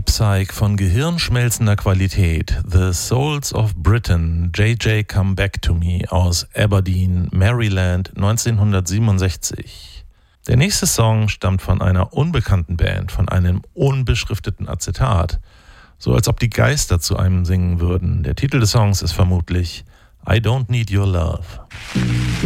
Deep Psych von gehirnschmelzender Qualität. The Souls of Britain, JJ Come Back to Me aus Aberdeen, Maryland 1967. Der nächste Song stammt von einer unbekannten Band, von einem unbeschrifteten Acetat. So als ob die Geister zu einem singen würden. Der Titel des Songs ist vermutlich I Don't Need Your Love.